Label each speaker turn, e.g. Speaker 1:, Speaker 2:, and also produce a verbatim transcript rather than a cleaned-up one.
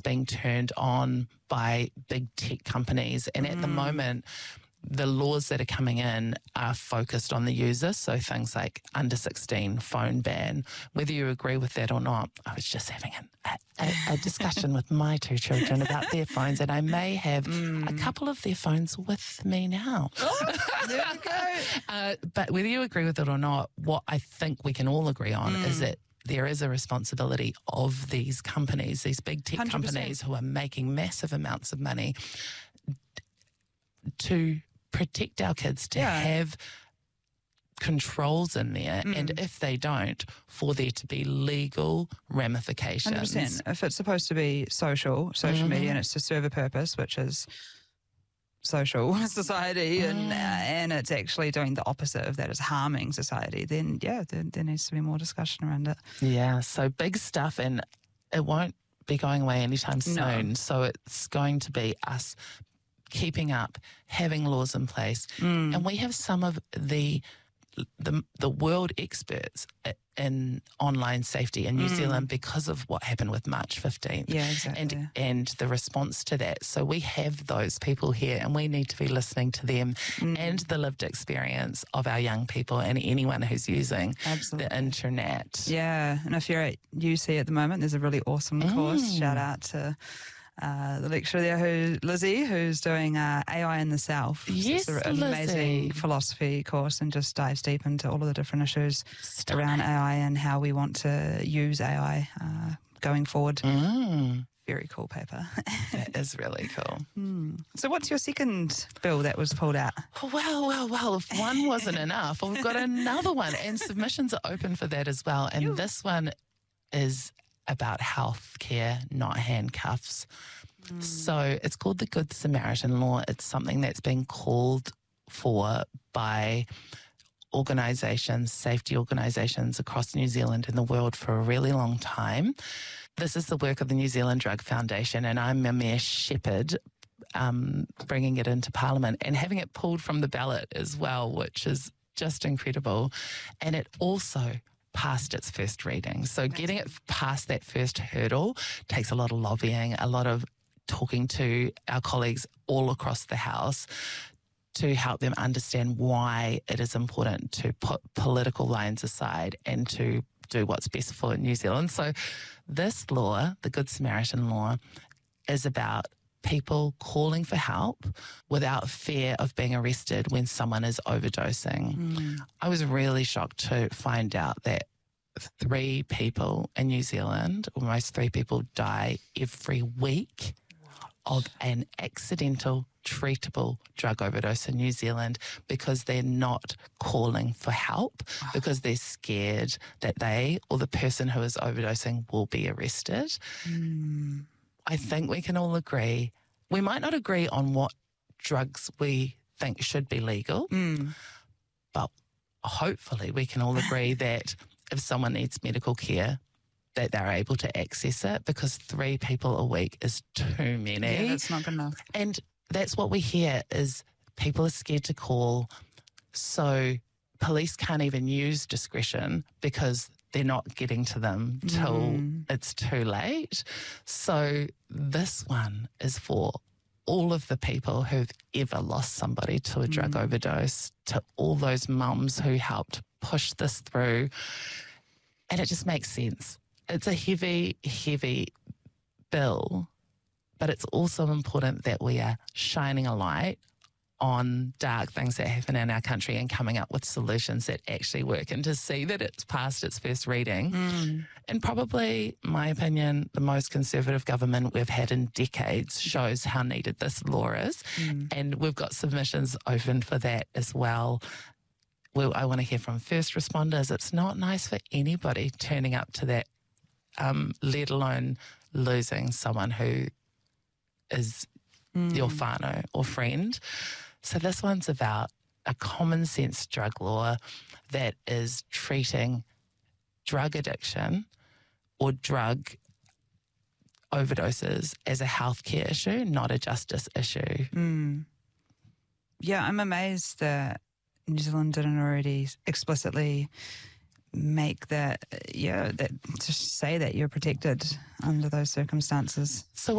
Speaker 1: being turned on by big tech companies. And at mm. the moment, the laws that are coming in are focused on the user, so things like under sixteen phone ban, whether you agree with that or not. I was just having a, a, a discussion with my two children about their phones, and I may have mm. a couple of their phones with me now.
Speaker 2: Oh, there we go.
Speaker 1: uh, but whether you agree with it or not, what I think we can all agree on mm. is that there is a responsibility of these companies, these big tech one hundred percent companies who are making massive amounts of money, to protect our kids, to yeah. have controls in there, mm. and if they don't, for there to be legal ramifications.
Speaker 2: one hundred percent. If it's supposed to be social, social mm-hmm. media, and it's to serve a purpose, which is social society, mm. and uh, and it's actually doing the opposite of that, is harming society, then yeah, there, there needs to be more discussion around it.
Speaker 1: Yeah, so big stuff, and it won't be going away anytime soon. No. So it's going to be us keeping up, having laws in place. Mm. And we have some of the, the the world experts in online safety in New mm. Zealand because of what happened with March fifteenth.
Speaker 2: Yeah, exactly.
Speaker 1: And, and the response to that. So we have those people here, and we need to be listening to them mm. and the lived experience of our young people and anyone who's using Absolutely. the internet.
Speaker 2: Yeah, and if you're at U C at the moment, there's a really awesome mm. course. Shout out to Uh, the lecturer there, who Lizzie, who's doing uh, A I in the South.
Speaker 1: Yes,
Speaker 2: it's an amazing
Speaker 1: Lizzie.
Speaker 2: philosophy course, and just dives deep into all of the different issues
Speaker 1: Stunning.
Speaker 2: around A I and how we want to use A I uh, going forward.
Speaker 1: Mm.
Speaker 2: Very cool paper.
Speaker 1: That is really cool.
Speaker 2: Mm. So what's your second bill that was pulled out?
Speaker 1: Well, well, well, if one wasn't enough, we've got another one, and submissions are open for that as well. And Ew. this one is about healthcare, not handcuffs. Mm. So it's called the Good Samaritan Law. It's something that's been called for by organisations, safety organisations across New Zealand and the world for a really long time. This is the work of the New Zealand Drug Foundation, and I'm a mere shepherd um, bringing it into Parliament and having it pulled from the ballot as well, which is just incredible. And it also passed its first reading. So getting it past that first hurdle takes a lot of lobbying, a lot of talking to our colleagues all across the House to help them understand why it is important to put political lines aside and to do what's best for New Zealand. So this law, the Good Samaritan Law, is about people calling for help without fear of being arrested when someone is overdosing. Mm. I was really shocked to find out that three people in New Zealand, almost three people, die every week of an accidental treatable drug overdose in New Zealand because they're not calling for help, wow. because they're scared that they or the person who is overdosing will be arrested. Mm. I think we can all agree. We might not agree on what drugs we think should be legal, mm. but hopefully we can all agree that if someone needs medical care, that they're able to access it, because three people a week is too many.
Speaker 2: Yeah, that's not good enough.
Speaker 1: And that's what we hear, is people are scared to call, so police can't even use discretion because they're not getting to them till mm. it's too late. So this one is for all of the people who've ever lost somebody to a mm. drug overdose, to all those mums who helped push this through. And it just makes sense. It's a heavy, heavy bill, but it's also important that we are shining a light on dark things that happen in our country and coming up with solutions that actually work. And to see that it's passed its first reading, mm. and probably, my opinion, the most conservative government we've had in decades, shows how needed this law is. Mm. And we've got submissions open for that as well. Well, I want to hear from first responders. It's not nice for anybody turning up to that, um, let alone losing someone who is mm. your whānau or friend. So this one's about a common sense drug law that is treating drug addiction or drug overdoses as a healthcare issue, not a justice issue.
Speaker 2: Mm. Yeah, I'm amazed that New Zealand didn't already explicitly make that, yeah, that to say that you're protected under those circumstances.
Speaker 1: So